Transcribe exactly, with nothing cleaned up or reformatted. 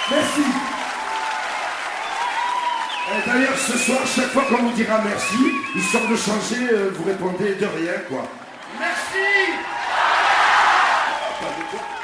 Merci. Et d'ailleurs, ce soir, chaque fois qu'on vous dira merci, histoire de changer, euh, vous répondez de rien, quoi. Merci. Attendez, quoi.